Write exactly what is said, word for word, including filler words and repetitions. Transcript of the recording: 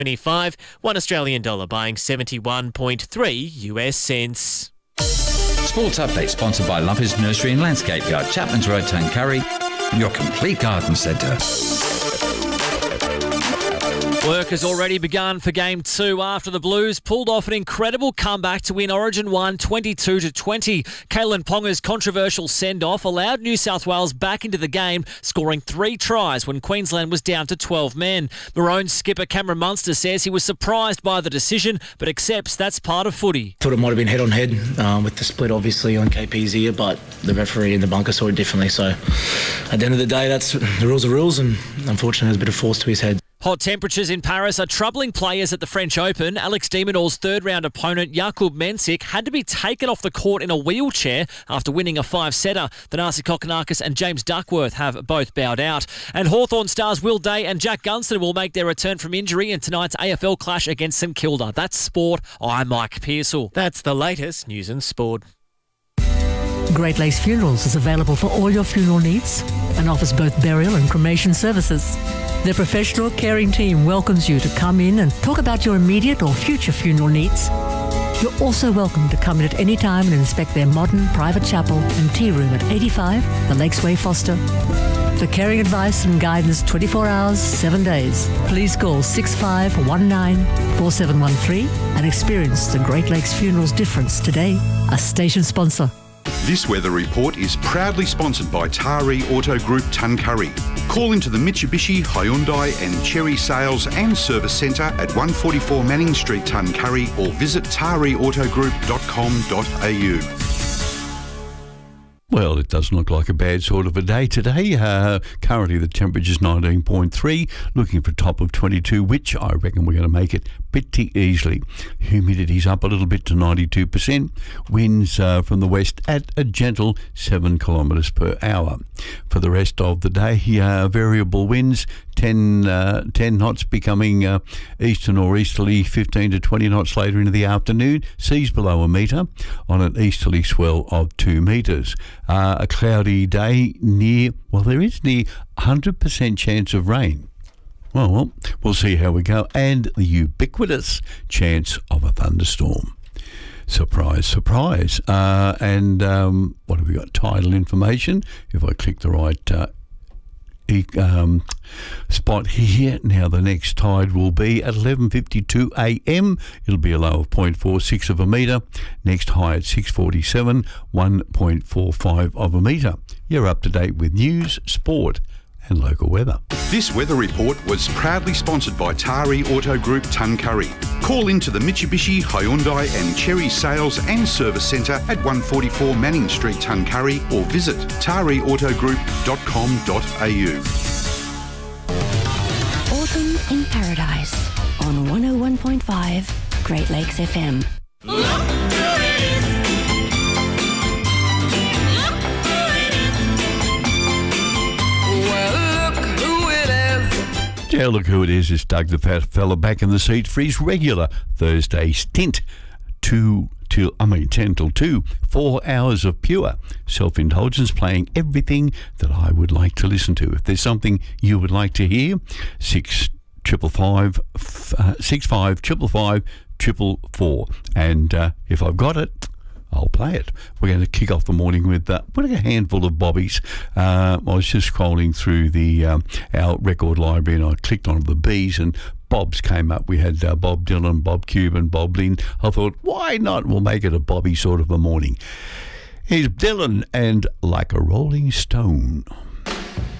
twenty-five, one Australian dollar buying seventy-one point three U S cents. Sports update sponsored by Lumpers Nursery and Landscape Yard, Chapman's Road, Tuncurry, your complete garden centre. Work has already begun for Game two after the Blues pulled off an incredible comeback to win Origin one twenty-two to twenty. Kalen Ponga's controversial send-off allowed New South Wales back into the game, scoring three tries when Queensland was down to twelve men. Maroons skipper Cameron Munster says he was surprised by the decision, but accepts that's part of footy. Thought it might have been head-on-head um, with the split, obviously, on K P's ear, but the referee in the bunker saw it differently. So at the end of the day, that's the rules are rules, and unfortunately there's a bit of force to his head. Hot temperatures in Paris are troubling players at the French Open. Alex de Minaur's third-round opponent, Jakub Mensik, had to be taken off the court in a wheelchair after winning a five-setter. Thanasi Kokkinakis and James Duckworth have both bowed out. And Hawthorn stars Will Day and Jack Gunston will make their return from injury in tonight's A F L clash against St Kilda. That's sport. I'm Mike Pearsall. That's the latest news and sport. Great Lakes Funerals is available for all your funeral needs and offers both burial and cremation services. Their professional, caring team welcomes you to come in and talk about your immediate or future funeral needs. You're also welcome to come in at any time and inspect their modern private chapel and tea room at eighty-five The Lakes Way, Foster. For caring advice and guidance twenty-four hours, seven days, please call six five one nine four seven one three and experience the Great Lakes Funerals difference today. A station sponsor. This weather report is proudly sponsored by Taree Auto Group Tuncurry. Call into the Mitsubishi, Hyundai and Chery Sales and Service Centre at one forty-four Manning Street, Tuncurry, or visit taree auto group dot com dot a u. Well, it doesn't look like a bad sort of a day today. Uh, currently, the temperature's nineteen point three, looking for a top of twenty-two, which I reckon we're going to make it pretty easily. Humidity's up a little bit to ninety-two percent. Winds uh, from the west at a gentle seven kilometres per hour. For the rest of the day, uh, variable winds, ten, uh, ten knots becoming uh, eastern or easterly, fifteen to twenty knots later into the afternoon. Seas below a metre on an easterly swell of two metres. Uh, a cloudy day near, well, there is near one hundred percent chance of rain. Well, well, we'll see how we go. And the ubiquitous chance of a thunderstorm. Surprise, surprise. Uh, and um, what have we got? Tidal information. If I click the right uh, e- um, spot here, now the next tide will be at eleven fifty-two a m. It'll be a low of zero point four six of a metre. Next high at six forty-seven, one point four five of a metre. You're up to date with news, sport and local weather. This weather report was proudly sponsored by Taree Auto Group Tuncurry. Call into the Mitsubishi, Hyundai and Chery Sales and Service Centre at one forty-four Manning Street, Tuncurry, or visit taree auto group dot com dot a u. Autumn in Paradise on one oh one point five Great Lakes F M. Yeah, look who it is. It's Doug the Fat Fella back in the seat for his regular Thursday stint. Two till, I mean, ten till two. Four hours of pure self-indulgence, playing everything that I would like to listen to. If there's something you would like to hear, six triple five, uh, six five triple five triple four, and uh, if I've got it, I'll play it. We're going to kick off the morning with uh, putting a handful of bobbies. Uh, I was just scrolling through the um, our record library and I clicked on the B's and Bob's came up. We had uh, Bob Dylan, Bob Cuban, Bob Lynn. I thought, why not? We'll make it a Bobby sort of a morning. Here's Dylan and Like a Rolling Stone.